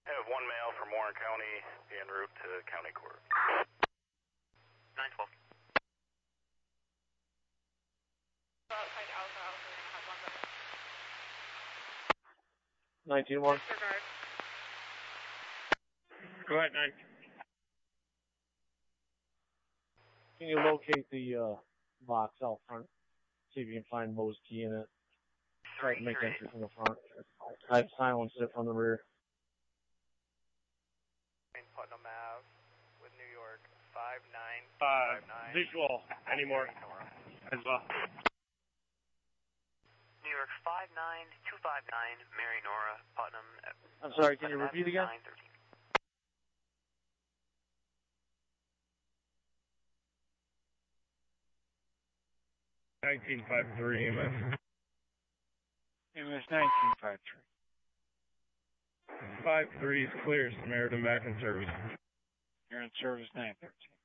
I have one male from Warren County en route to County Court. 912. Outside Alpha, we're going to have one of 19-1. Disregard. Go ahead, 9. Can you locate the box out front? See if you can find Mo's key in it. Try to make entry from the front. I've silenced it from the rear. Putnam Ave with New York, 59. Visual anymore as well. New York 59259, Mary Nora, Putnam. I'm sorry, can you repeat again? 913. MS 1953. 53 is clear, Samaritan back in service. You're in service 913.